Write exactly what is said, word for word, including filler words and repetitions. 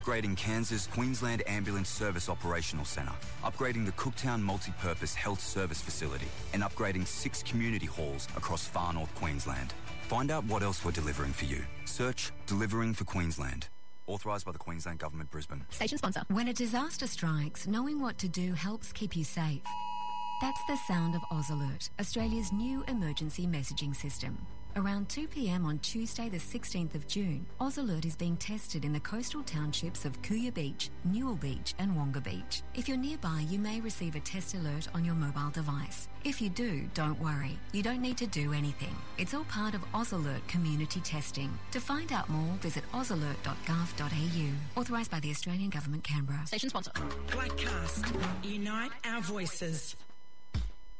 Upgrading Cairns' Queensland Ambulance Service Operational Centre, upgrading the Cooktown Multi-Purpose Health Service Facility, and upgrading six community halls across far north Queensland. Find out what else we're delivering for you. Search Delivering for Queensland. Authorised by the Queensland Government, Brisbane. Station sponsor. When a disaster strikes, knowing what to do helps keep you safe. That's the sound of Oz Alert, Australia's new emergency messaging system. Around two p m on Tuesday the sixteenth of June, Oz Alert is being tested in the coastal townships of Cooya Beach, Newell Beach and Wonga Beach. If you're nearby, you may receive a test alert on your mobile device. If you do, don't worry. You don't need to do anything. It's all part of Oz Alert community testing. To find out more, visit oz alert dot gov dot a u. Authorised by the Australian Government, Canberra. Station sponsor. Blackcast. Unite our voices.